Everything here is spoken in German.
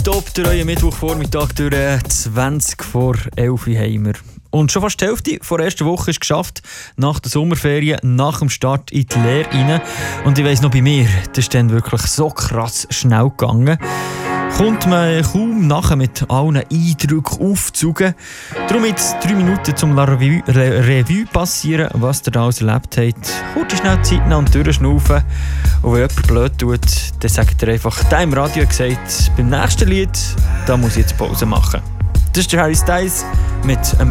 tipptopp durch euren Mittwochvormittag durch 20 vor 11 Uhr haben wir. Und schon fast die Hälfte der ersten Woche ist geschafft, nach der Sommerferien, nach dem Start in die Lehre rein. Und ich weiss noch bei mir, das ist dann wirklich so krass schnell gegangen. Kommt man kaum nachher mit allen Eindrücken aufzugen. Darum jetzt 3 Minuten zum Revue passieren, was ihr da alles erlebt habt. Kurz schnell Zeit nehmen und durchschnaufen. Und wenn jemand blöd tut, dann sagt ihr einfach, der im Radio hat gesagt, beim nächsten Lied, da muss ich jetzt Pause machen. Das ist der Harry Styles mit